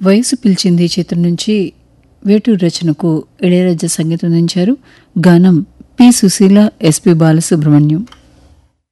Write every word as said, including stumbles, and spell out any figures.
వయసు పిలిచింది చిత్రం నుంచి వేటూరు రచనకు ఇళయరాజా సంగీతం అందించారు. గానం పి సుశీల, ఎస్పి బాలసుబ్రహ్మణ్యం.